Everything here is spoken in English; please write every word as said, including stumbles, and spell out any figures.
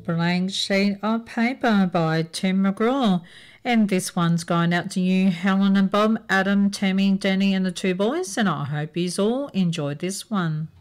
Blank Sheet of Paper by Tim McGraw. And this one's going out to you, Helen and Bob, Adam, Tammy, Danny and the two boys, and I hope you all enjoyed this one.